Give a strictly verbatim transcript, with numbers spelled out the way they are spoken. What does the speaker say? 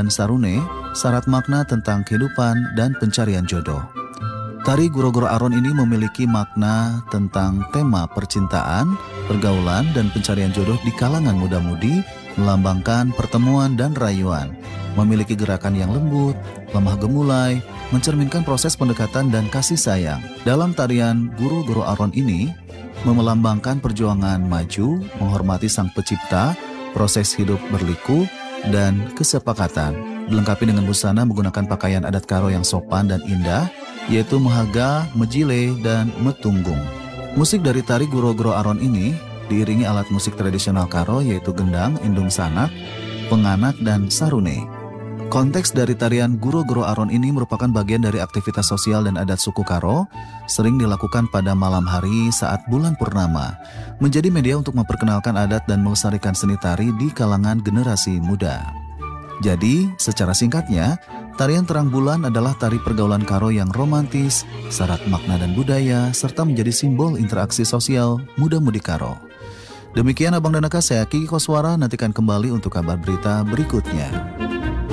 dan sarune, syarat makna tentang kehidupan dan pencarian jodoh. Tari Guro-Guro Aron ini memiliki makna tentang tema percintaan, pergaulan, dan pencarian jodoh di kalangan muda-mudi, melambangkan pertemuan dan rayuan, memiliki gerakan yang lembut, lemah gemulai, mencerminkan proses pendekatan dan kasih sayang. Dalam tarian Guro-Guro Aron ini, melambangkan perjuangan maju, menghormati sang pencipta, proses hidup berliku, dan kesepakatan. Dilengkapi dengan busana menggunakan pakaian adat Karo yang sopan dan indah, yaitu mehaga, mejile, dan metunggung. Musik dari tari Guro-Guro Aron ini diiringi alat musik tradisional Karo yaitu gendang, indung sanak, penganak, dan sarune. Konteks dari tarian Guro-Guro Aron ini merupakan bagian dari aktivitas sosial dan adat suku Karo, sering dilakukan pada malam hari saat bulan purnama, menjadi media untuk memperkenalkan adat dan melestarikan seni tari di kalangan generasi muda. Jadi, secara singkatnya, tarian Terang Bulan adalah tari pergaulan Karo yang romantis, syarat makna dan budaya, serta menjadi simbol interaksi sosial muda-mudi Karo. Demikian Abang dan Aka, saya Kiki Koswara, nantikan kembali untuk kabar berita berikutnya.